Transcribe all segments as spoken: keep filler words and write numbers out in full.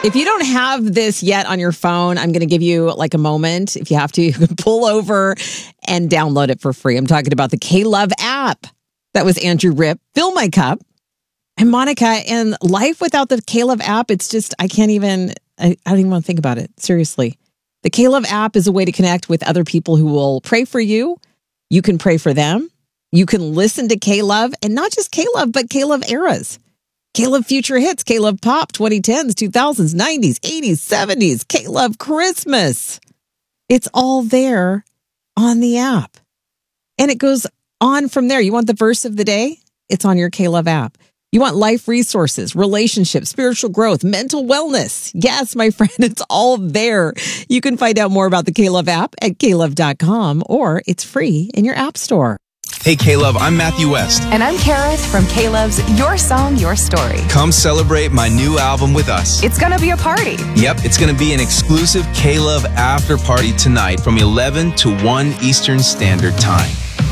If you don't have this yet on your phone, I'm going to give you like a moment. If you have to, you can pull over and download it for free. I'm talking about the K-Love app. That was Andrew Ripp, Fill My Cup. And Monica, and life without the K-Love app, it's just, I can't even, I, I don't even want to think about it. Seriously. The K-Love app is a way to connect with other people who will pray for you. You can pray for them. You can listen to K-Love, and not just K-Love, but K-Love eras. K-Love Future Hits, K-Love Pop, twenty tens, two thousands, nineties, eighties, seventies, K-Love Christmas. It's all there on the app. And it goes on from there. You want the verse of the day? It's on your K-Love app. You want life resources, relationships, spiritual growth, mental wellness. Yes, my friend, it's all there. You can find out more about the K-Love app at K love dot com, or it's free in your app store. Hey, K-Love, I'm Matthew West. And I'm Kareth from K-Love's Your Song, Your Story. Come celebrate my new album with us. It's going to be a party. Yep, it's going to be an exclusive K-Love after party tonight from eleven to one Eastern Standard Time.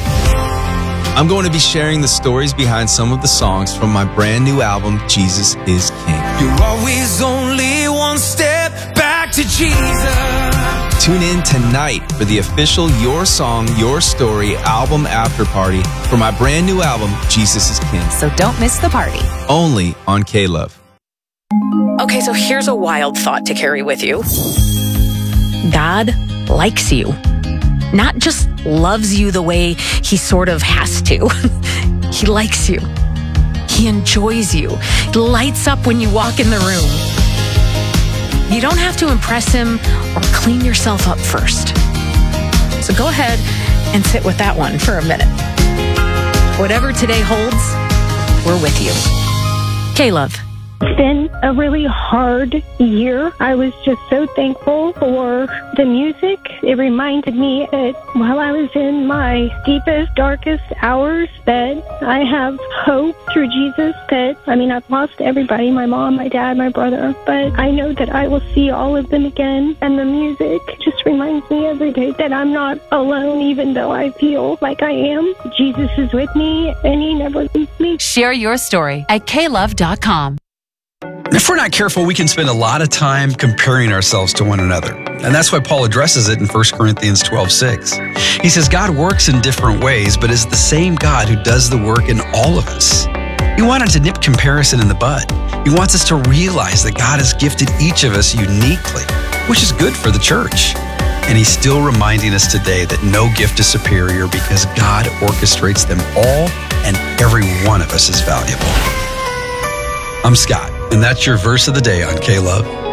I'm going to be sharing the stories behind some of the songs from my brand new album, Jesus is King. You're always only one step back to Jesus. Tune in tonight for the official Your Song, Your Story album after party for my brand new album, Jesus is King. So don't miss the party. Only on K-Love. Okay, so here's a wild thought to carry with you. God likes you. Not just loves you the way he sort of has to. He likes you. He enjoys you. He lights up when you walk in the room. You don't have to impress him or clean yourself up first. So go ahead and sit with that one for a minute. Whatever today holds, we're with you. K-Love. It's been a really hard year. I was just so thankful for the music. It reminded me that while I was in my deepest, darkest hours, that I have hope through Jesus. That, I mean, I've lost everybody, my mom, my dad, my brother, but I know that I will see all of them again. And the music just reminds me every day that I'm not alone, even though I feel like I am. Jesus is with me, and he never leaves me. Share your story at K love dot com. If we're not careful, we can spend a lot of time comparing ourselves to one another. And that's why Paul addresses it in First Corinthians twelve six. He says, God works in different ways, but is the same God who does the work in all of us. He wanted to nip comparison in the bud. He wants us to realize that God has gifted each of us uniquely, which is good for the church. And he's still reminding us today that no gift is superior because God orchestrates them all, and every one of us is valuable. I'm Scott, and that's your verse of the day on K-Love.